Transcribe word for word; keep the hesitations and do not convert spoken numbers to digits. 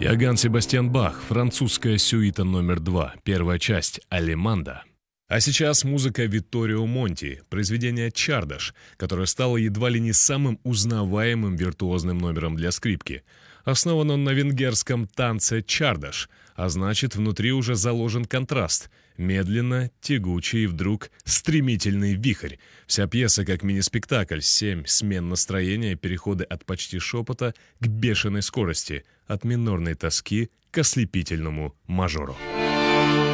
Иоганн Себастьян Бах, французская сюита номер два, первая часть «Алеманда». А сейчас музыка Витторио Монти, произведение «Чардаш», которое стало едва ли не самым узнаваемым виртуозным номером для скрипки. Основан он на венгерском танце «Чардаш», а значит, внутри уже заложен контраст. Медленно, тягучий и вдруг стремительный вихрь. Вся пьеса как мини-спектакль, семь смен настроения, переходы от почти шепота к бешеной скорости, от минорной тоски к ослепительному мажору.